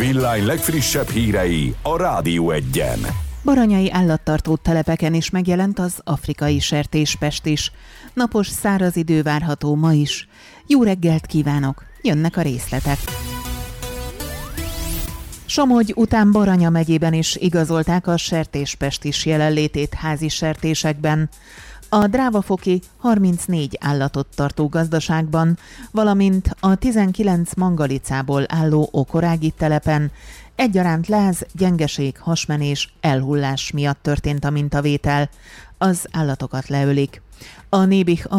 Villány legfrissebb hírei a Rádió Egyen. Baranyai állattartó telepeken is megjelent az afrikai sertéspest is. Napos, száraz idő várható ma is. Jó reggelt kívánok! Jönnek a részletek. Somogy után Baranya megyében is igazolták a sertéspestis jelenlétét házi sertésekben. A Drávafoki 34 állatot tartó gazdaságban, valamint a 19 Mangalicából álló Okorági telepen egyaránt láz, gyengeség, hasmenés, elhullás miatt történt a mintavétel. Az állatokat leölik. A Nébih